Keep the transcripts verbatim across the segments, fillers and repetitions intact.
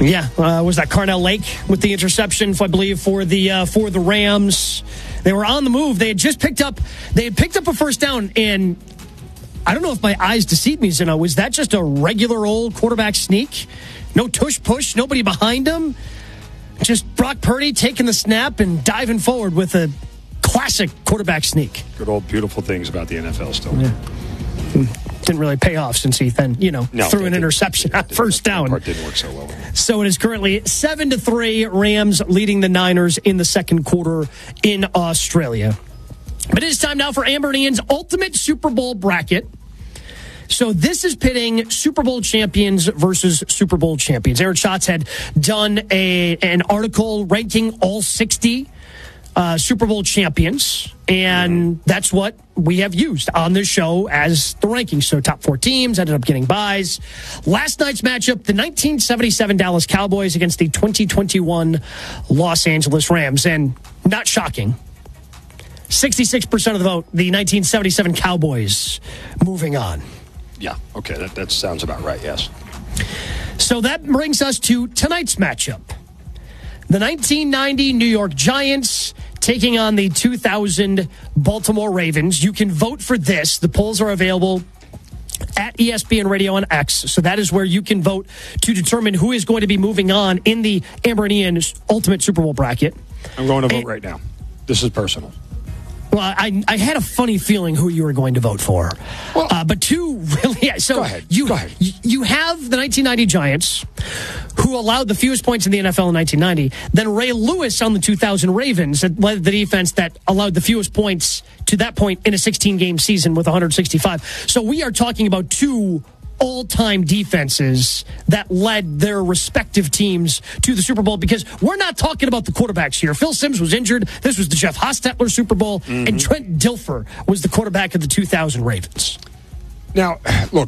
Yeah, uh, was that Carnell Lake with the interception, I believe, for the uh, for the Rams. They were on the move. They had just picked up they had picked up a first down, and I don't know if my eyes deceived me, Zeno. Was that just a regular old quarterback sneak? No tush push, nobody behind him. Just Brock Purdy taking the snap and diving forward with a classic quarterback sneak. Good old beautiful things about the N F L still. Yeah. Didn't really pay off since he then, you know, no, threw an interception on first down. That part didn't work so well. So it is currently seven to three, Rams leading the Niners in the second quarter in Australia. But it is time now for Amber and Ian's Ultimate Super Bowl Bracket. So this is pitting Super Bowl champions versus Super Bowl champions. Aaron Schatz had done a an article ranking all sixty uh, Super Bowl champions, and that's what we have used on this show as the rankings. So top four teams ended up getting buys. Last night's matchup, the nineteen seventy-seven Dallas Cowboys against the twenty twenty-one Los Angeles Rams. And not shocking, sixty-six percent of the vote, the nineteen seventy-seven Cowboys moving on. Yeah, okay, that, that sounds about right, yes. So that brings us to tonight's matchup. The nineteen ninety New York Giants taking on the two thousand Baltimore Ravens. You can vote for this. The polls are available at E S P N Radio on X. So that is where you can vote to determine who is going to be moving on in the Amber and Ian's Ultimate Super Bowl Bracket. I'm going to vote and, right now. This is personal. Well, I, I had a funny feeling who you were going to vote for. Well, uh, but two really... So go ahead. You, go ahead. You have the nineteen ninety Giants, who allowed the fewest points in the N F L in nineteen ninety. Then Ray Lewis on the two thousand Ravens that led the defense that allowed the fewest points to that point in a sixteen-game season with one hundred sixty-five. So we are talking about two all-time defenses that led their respective teams to the Super Bowl, because we're not talking about the quarterbacks here. Phil Simms was injured. This was the Jeff Hostetler Super Bowl, mm-hmm. and Trent Dilfer was the quarterback of the two thousand Ravens. Now, look,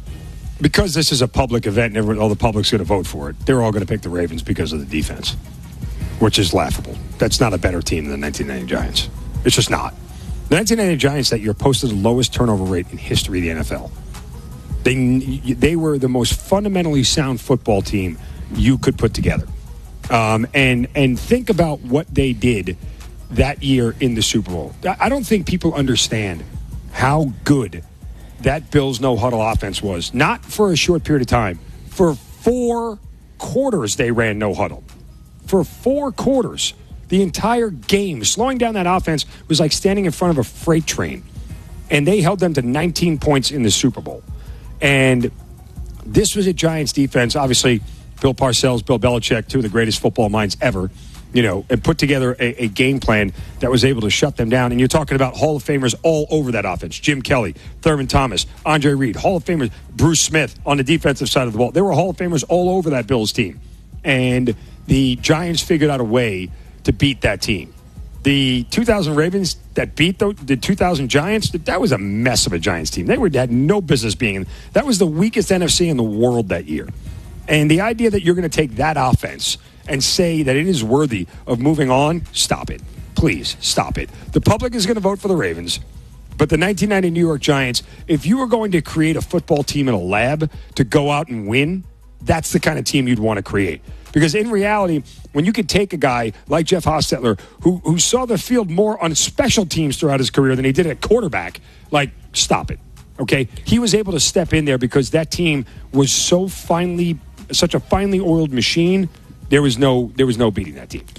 because this is a public event and everyone, all the public's going to vote for it, they're all going to pick the Ravens because of the defense, which is laughable. That's not a better team than the nineteen ninety Giants. It's just not. The nineteen ninety Giants that year posted the lowest turnover rate in history of the N F L. They they were the most fundamentally sound football team you could put together. Um, and and think about what they did that year in the Super Bowl. I don't think people understand how good that Bills no-huddle offense was. Not for a short period of time. For four quarters, they ran no-huddle. For four quarters. The entire game, slowing down that offense was like standing in front of a freight train. And they held them to nineteen points in the Super Bowl. And this was a Giants defense. Obviously, Bill Parcells, Bill Belichick, two of the greatest football minds ever, you know, and put together a, a game plan that was able to shut them down. And you're talking about Hall of Famers all over that offense. Jim Kelly, Thurman Thomas, Andre Reed, Hall of Famers, Bruce Smith on the defensive side of the ball. There were Hall of Famers all over that Bills team. And the Giants figured out a way to beat that team. The two thousand Ravens that beat the, the two thousand Giants, that was a mess of a Giants team. They were had no business being in. That was the weakest N F C in the world that year. And the idea that you're going to take that offense and say that it is worthy of moving on, stop it. Please, stop it. The public is going to vote for the Ravens. But the nineteen ninety New York Giants, if you were going to create a football team in a lab to go out and win, that's the kind of team you'd want to create. Because in reality, when you could take a guy like Jeff Hostetler, who who saw the field more on special teams throughout his career than he did at quarterback, like, stop it, okay? He was able to step in there because that team was so finely, such a finely oiled machine, there was no there was no beating that team.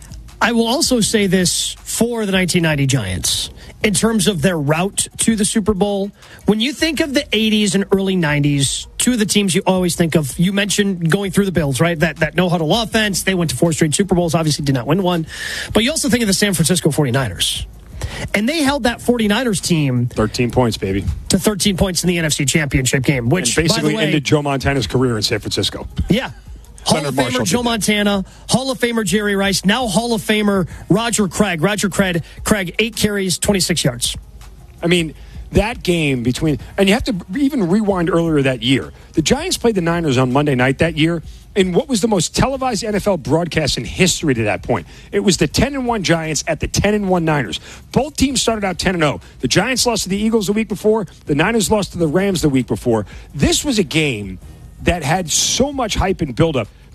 I will also say this for the nineteen ninety Giants. In terms of their route to the Super Bowl, when you think of the eighties and early nineties, two of the teams you always think of, you mentioned going through the Bills, right? That that no-huddle offense. They went to four straight Super Bowls, obviously did not win one. But you also think of the San Francisco forty-niners. And they held that forty-niners team... thirteen points, baby. ...to thirteen points in the N F C Championship game, which, and basically by the way, ended Joe Montana's career in San Francisco. Yeah. Hall of Famer Joe Montana, Hall of Famer Jerry Rice, now Hall of Famer Roger Craig. Roger Craig, Craig, eight carries, twenty-six yards. I mean, that game between, and you have to even rewind earlier that year. The Giants played the Niners on Monday night that year in what was the most televised N F L broadcast in history to that point. It was the ten and one Giants at the ten and one Niners. Both teams started out ten and oh. The Giants lost to the Eagles the week before. The Niners lost to the Rams the week before. This was a game that had so much hype and buildup.